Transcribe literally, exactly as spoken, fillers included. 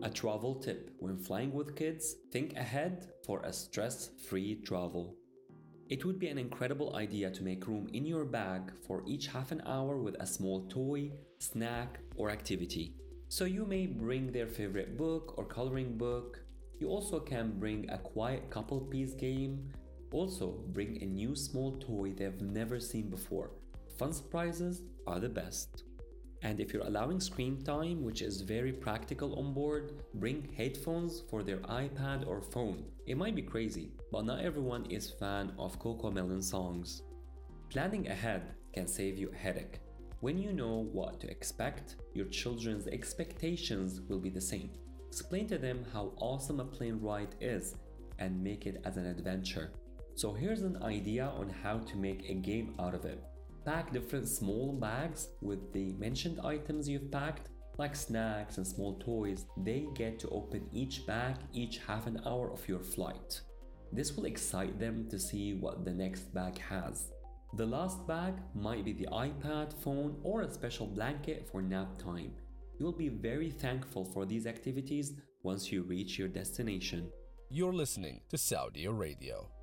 A travel tip: when flying with kids, think ahead for a stress-free travel. It would be an incredible idea to make room in your bag for each half an hour with a small toy, snack, or activity. So you may bring their favorite book or coloring book. You also can bring a quiet couple piece game. Also, bring a new small toy they've never seen before. Fun surprises are the best. And if you're allowing screen time, which is very practical on board, bring headphones for their iPad or phone. It might be crazy, but not everyone is a fan of CoComelon songs. Planning ahead can save you a headache. When you know what to expect, your children's expectations will be the same. Explain to them how awesome a plane ride is and make it as an adventure. So here's an idea on how to make a game out of it. Pack different small bags with the mentioned items you've packed, like snacks and small toys. They get to open each bag each half an hour of your flight. This will excite them to see what the next bag has. The last bag might be the iPad, phone, or a special blanket for nap time. You'll be very thankful for these activities once you reach your destination. You're listening to Saudi Radio.